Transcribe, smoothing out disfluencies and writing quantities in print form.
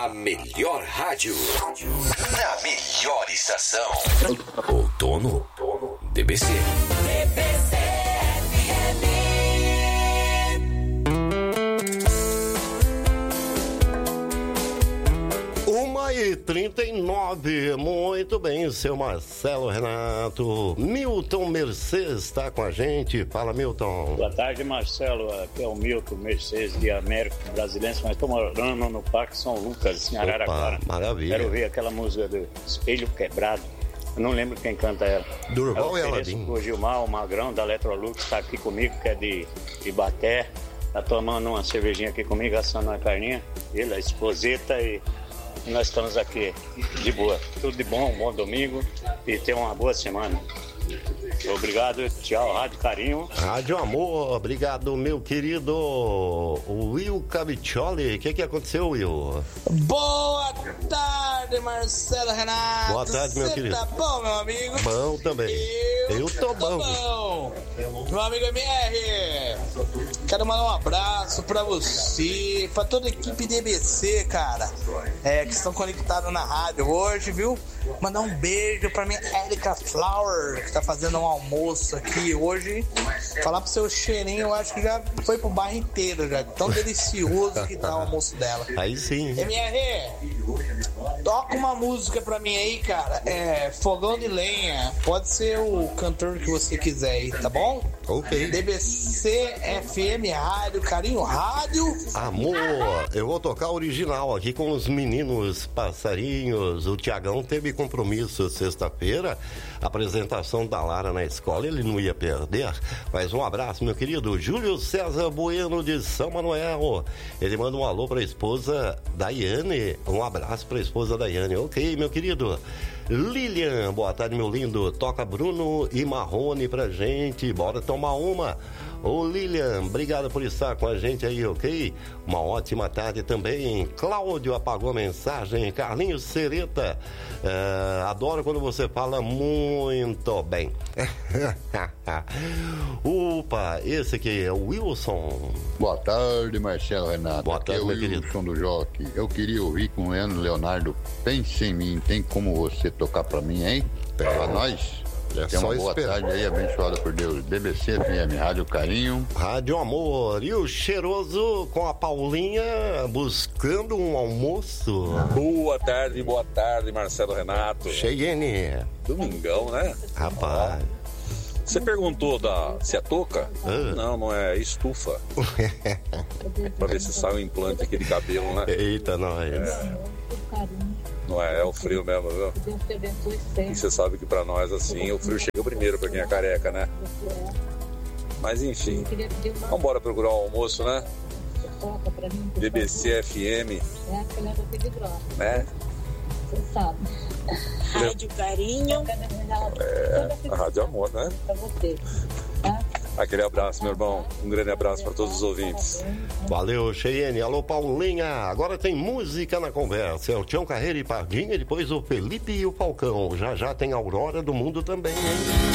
Na melhor rádio. Na melhor estação. Outono DBC. DBC FM. 1h39, muito bem, seu Marcelo Renato. Milton Mercedes está com a gente. Fala, Milton. Boa tarde, Marcelo. Aqui é o Milton Mercedes de América Brasilense, mas estou morando no Parque São Lucas, em Araraquara. Maravilha. Quero ver aquela música do Espelho Quebrado. Eu não lembro quem canta ela. Durval e Aladim. O Gilmar, o Magrão da Electrolux, está aqui comigo, que é de Ibaté. Está tomando uma cervejinha aqui comigo, assando uma carninha. Ele, a esposeta e nós estamos aqui de boa. Tudo de bom, um bom domingo e tenha uma boa semana. Obrigado, tchau, Rádio Carinho. Rádio Amor, obrigado, meu querido Will Caviccioli. O que aconteceu, Will? Boa tarde, Marcelo Renato. Boa tarde, meu querido. Tá bom, meu amigo? Bom também. Eu tô bom. Meu amigo MR, quero mandar um abraço pra você, pra toda a equipe DBC, cara, que estão conectados na rádio hoje, viu? Mandar um beijo pra minha Erika Flower, que tá fazendo um almoço aqui hoje. Falar pro seu cheirinho, eu acho que já foi pro bairro inteiro, já. Tão delicioso que tá o almoço dela. Aí sim. MR, toca uma música pra mim aí, cara. Fogão de Lenha. Pode ser o cantor que você quiser aí, tá bom? Ok. DBC FM Rádio, Carinho Rádio. Amor, eu vou tocar original aqui com os meninos passarinhos. O Tiagão teve compromisso sexta-feira, apresentação da Lara na escola, ele não ia perder. Mas um abraço, meu querido Júlio César Bueno de São Manuel. Ele manda um alô pra esposa Daiane. Um abraço pra esposa Daiane. Ok, meu querido. Lilian, boa tarde, meu lindo. Toca Bruno e Marrone pra gente. Bora tomar uma. Ô Lilian, obrigado por estar com a gente aí, ok? Uma ótima tarde também. Cláudio apagou a mensagem. Carlinhos Sereta, adoro quando você fala muito bem. Opa, esse aqui é o Wilson. Boa tarde, Marcelo Renato. Boa tarde, meu querido. Wilson do Jockey. Eu queria ouvir com o Leonardo. Pense em mim, tem como você tocar pra mim, hein? Pra nós. Tenha uma boa tarde aí, abençoada por Deus. BBC FM, Rádio Carinho. Rádio Amor. E o Cheiroso com a Paulinha buscando um almoço. Boa tarde, Marcelo Renato. Cheyenne. Domingão, né? Rapaz. Você perguntou se é touca? Não é estufa. Pra ver se sai um implante aqui de cabelo, né? Eita, nós. Não é o frio mesmo, viu? E você sabe que pra nós, assim, o frio chega primeiro pra quem é careca, né? Mas enfim, vamos embora procurar o almoço, né? BBC FM. Né? Você sabe. Rádio Carinho. A Rádio Amor, né? Pra você. Aquele abraço, meu irmão. Um grande abraço para todos os ouvintes. Valeu, Cheyenne. Alô, Paulinha. Agora tem música na conversa. É o Tião Carreira e Pardinha, e depois o Felipe e o Falcão. Já tem Aurora do Mundo também, hein?